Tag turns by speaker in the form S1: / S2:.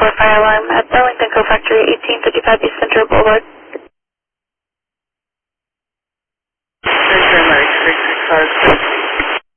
S1: 4 fire alarm at Burlington Co-Factory, 1855 East Central Boulevard.
S2: Thank you very much.